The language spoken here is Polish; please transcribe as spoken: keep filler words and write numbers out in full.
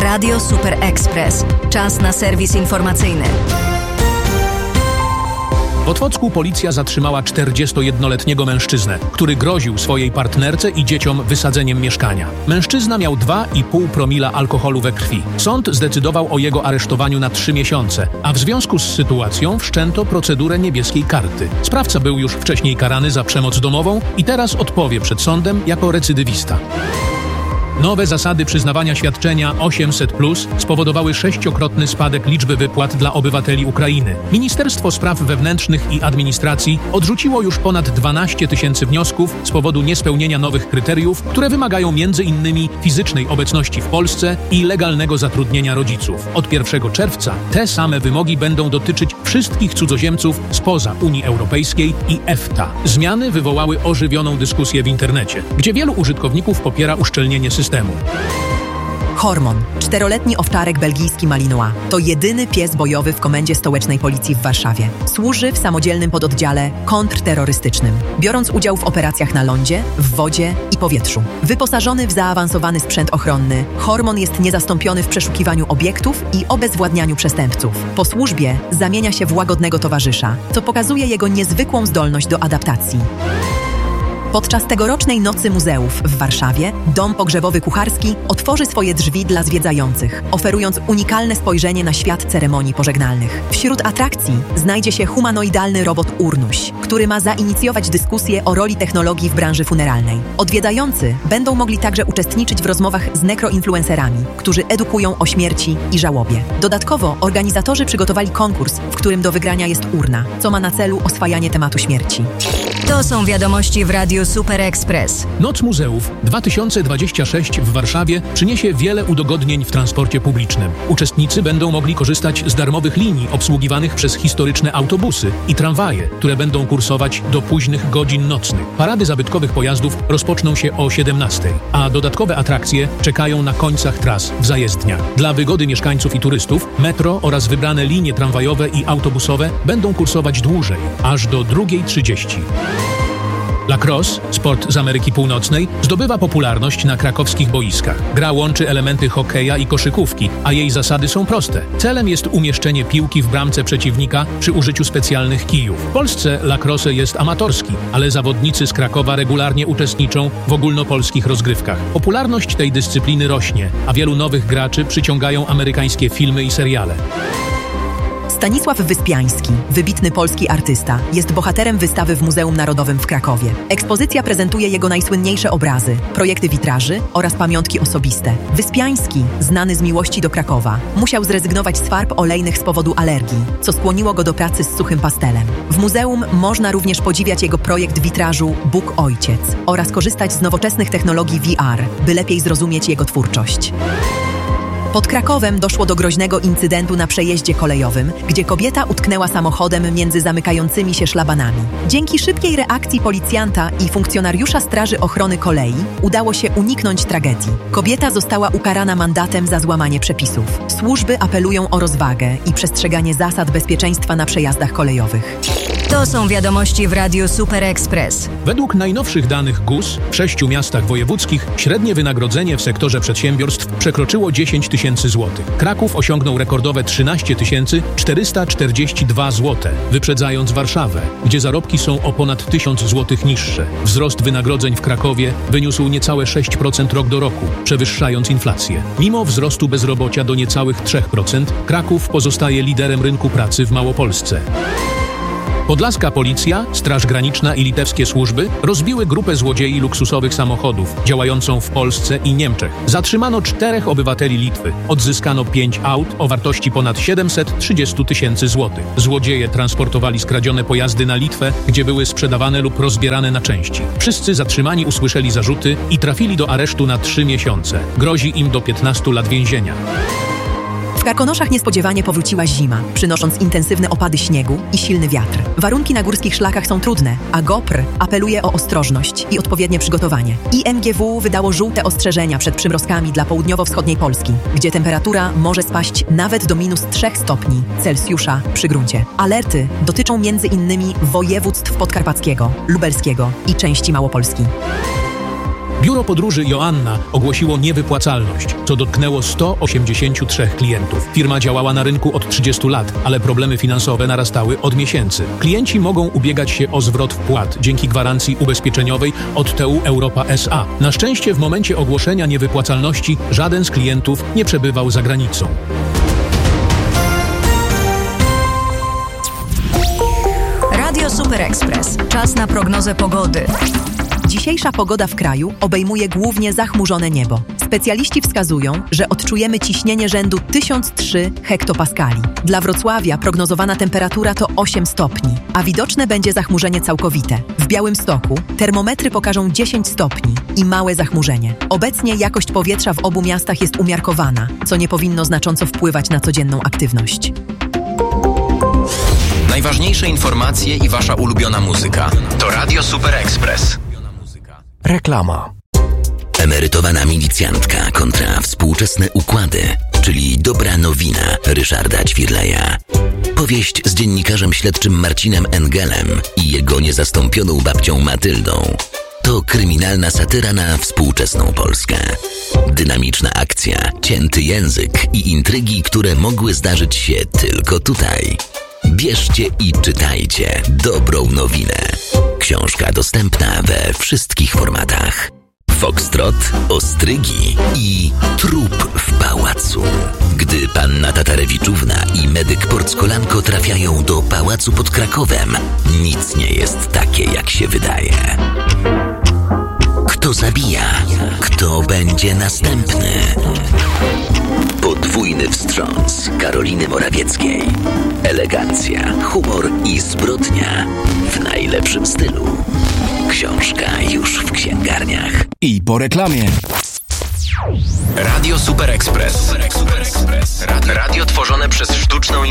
Radio Super Express. Czas na serwis informacyjny. W Otwocku policja zatrzymała czterdziestojednoletniego mężczyznę, który groził swojej partnerce i dzieciom wysadzeniem mieszkania. Mężczyzna miał dwa i pół promila alkoholu we krwi. Sąd zdecydował o jego aresztowaniu na trzy miesiące, a w związku z sytuacją wszczęto procedurę niebieskiej karty. Sprawca był już wcześniej karany za przemoc domową i teraz odpowie przed sądem jako recydywista. Nowe zasady przyznawania świadczenia osiemset plus spowodowały sześciokrotny spadek liczby wypłat dla obywateli Ukrainy. Ministerstwo Spraw Wewnętrznych i Administracji odrzuciło już ponad dwanaście tysięcy wniosków z powodu niespełnienia nowych kryteriów, które wymagają między innymi fizycznej obecności w Polsce i legalnego zatrudnienia rodziców. Od pierwszego czerwca te same wymogi będą dotyczyć wszystkich cudzoziemców spoza Unii Europejskiej i EFTA. Zmiany wywołały ożywioną dyskusję w internecie, gdzie wielu użytkowników popiera uszczelnienie systemu. Hormon, czteroletni owczarek belgijski Malinois, to jedyny pies bojowy w Komendzie Stołecznej Policji w Warszawie. Służy w samodzielnym pododdziale kontrterrorystycznym, biorąc udział w operacjach na lądzie, w wodzie i powietrzu. Wyposażony w zaawansowany sprzęt ochronny, Hormon jest niezastąpiony w przeszukiwaniu obiektów i obezwładnianiu przestępców. Po służbie zamienia się w łagodnego towarzysza, co pokazuje jego niezwykłą zdolność do adaptacji. Podczas tegorocznej Nocy Muzeów w Warszawie Dom Pogrzebowy Kucharski otworzy swoje drzwi dla zwiedzających, oferując unikalne spojrzenie na świat ceremonii pożegnalnych. Wśród atrakcji znajdzie się humanoidalny robot Urnuś, który ma zainicjować dyskusję o roli technologii w branży funeralnej. Odwiedzający będą mogli także uczestniczyć w rozmowach z nekroinfluencerami, którzy edukują o śmierci i żałobie. Dodatkowo organizatorzy przygotowali konkurs, w którym do wygrania jest urna, co ma na celu oswajanie tematu śmierci. To są wiadomości w Radiu Super Express. Noc Muzeów dwa tysiące dwadzieścia sześć w Warszawie przyniesie wiele udogodnień w transporcie publicznym. Uczestnicy będą mogli korzystać z darmowych linii obsługiwanych przez historyczne autobusy i tramwaje, które będą kursować do późnych godzin nocnych. Parady zabytkowych pojazdów rozpoczną się o siedemnastej, a dodatkowe atrakcje czekają na końcach tras w zajezdniach. Dla wygody mieszkańców i turystów metro oraz wybrane linie tramwajowe i autobusowe będą kursować dłużej, aż do drugiej trzydzieści. Lacrosse, sport z Ameryki Północnej, zdobywa popularność na krakowskich boiskach. Gra łączy elementy hokeja i koszykówki, a jej zasady są proste. Celem jest umieszczenie piłki w bramce przeciwnika przy użyciu specjalnych kijów. W Polsce lacrosse jest amatorski, ale zawodnicy z Krakowa regularnie uczestniczą w ogólnopolskich rozgrywkach. Popularność tej dyscypliny rośnie, a wielu nowych graczy przyciągają amerykańskie filmy i seriale. Stanisław Wyspiański, wybitny polski artysta, jest bohaterem wystawy w Muzeum Narodowym w Krakowie. Ekspozycja prezentuje jego najsłynniejsze obrazy, projekty witraży oraz pamiątki osobiste. Wyspiański, znany z miłości do Krakowa, musiał zrezygnować z farb olejnych z powodu alergii, co skłoniło go do pracy z suchym pastelem. W muzeum można również podziwiać jego projekt witrażu Bóg Ojciec oraz korzystać z nowoczesnych technologii V R, by lepiej zrozumieć jego twórczość. Pod Krakowem doszło do groźnego incydentu na przejeździe kolejowym, gdzie kobieta utknęła samochodem między zamykającymi się szlabanami. Dzięki szybkiej reakcji policjanta i funkcjonariusza Straży Ochrony Kolei udało się uniknąć tragedii. Kobieta została ukarana mandatem za złamanie przepisów. Służby apelują o rozwagę i przestrzeganie zasad bezpieczeństwa na przejazdach kolejowych. To są wiadomości w Radiu Super Express. Według najnowszych danych G U S w sześciu miastach wojewódzkich średnie wynagrodzenie w sektorze przedsiębiorstw przekroczyło dziesięć tysięcy złotych. Kraków osiągnął rekordowe trzynaście tysięcy czterysta czterdzieści dwa złote, wyprzedzając Warszawę, gdzie zarobki są o ponad tysiąc złotych niższe. Wzrost wynagrodzeń w Krakowie wyniósł niecałe sześć procent rok do roku, przewyższając inflację. Mimo wzrostu bezrobocia do niecałych trzy procent, Kraków pozostaje liderem rynku pracy w Małopolsce. Podlaska policja, Straż Graniczna i litewskie służby rozbiły grupę złodziei luksusowych samochodów działającą w Polsce i Niemczech. Zatrzymano czterech obywateli Litwy. Odzyskano pięć aut o wartości ponad siedemset trzydzieści tysięcy złotych. Złodzieje transportowali skradzione pojazdy na Litwę, gdzie były sprzedawane lub rozbierane na części. Wszyscy zatrzymani usłyszeli zarzuty i trafili do aresztu na trzy miesiące. Grozi im do piętnastu lat więzienia. W Karkonoszach niespodziewanie powróciła zima, przynosząc intensywne opady śniegu i silny wiatr. Warunki na górskich szlakach są trudne, a G O P R apeluje o ostrożność i odpowiednie przygotowanie. I M G W wydało żółte ostrzeżenia przed przymrozkami dla południowo-wschodniej Polski, gdzie temperatura może spaść nawet do minus trzech stopni Celsjusza przy gruncie. Alerty dotyczą między innymi województw podkarpackiego, lubelskiego i części Małopolski. Biuro podróży Joanna ogłosiło niewypłacalność, co dotknęło sto osiemdziesięciu trzech klientów. Firma działała na rynku od trzydziestu lat, ale problemy finansowe narastały od miesięcy. Klienci mogą ubiegać się o zwrot wpłat dzięki gwarancji ubezpieczeniowej od T U Europa S A. Na szczęście w momencie ogłoszenia niewypłacalności żaden z klientów nie przebywał za granicą. Radio Super Express. Czas na prognozę pogody. Dzisiejsza pogoda w kraju obejmuje głównie zachmurzone niebo. Specjaliści wskazują, że odczujemy ciśnienie rzędu tysiąc trzy hektopaskali. Dla Wrocławia prognozowana temperatura to osiem stopni, a widoczne będzie zachmurzenie całkowite. W Białymstoku termometry pokażą dziesięć stopni i małe zachmurzenie. Obecnie jakość powietrza w obu miastach jest umiarkowana, co nie powinno znacząco wpływać na codzienną aktywność. Najważniejsze informacje i wasza ulubiona muzyka to Radio Super Express. Reklama. Emerytowana milicjantka kontra współczesne układy, czyli dobra nowina Ryszarda Ćwirleja. Powieść z dziennikarzem śledczym Marcinem Engelem i jego niezastąpioną babcią Matyldą. To kryminalna satyra na współczesną Polskę. Dynamiczna akcja, cięty język i intrygi, które mogły zdarzyć się tylko tutaj. Bierzcie i czytajcie dobrą nowinę. Książka dostępna we wszystkich formatach. Foxtrot, ostrygi i trup w pałacu. Gdy panna Tatarewiczówna i medyk Porckolanko trafiają do pałacu pod Krakowem, nic nie jest takie, jak się wydaje. Kto zabija? Kto będzie następny? Podwójny wstrząs Karoliny Morawieckiej. Elegancja, humor i zbrodnia w najlepszym stylu. Książka już w księgarniach. I po reklamie. Radio Super Express. Radio tworzone przez sztuczną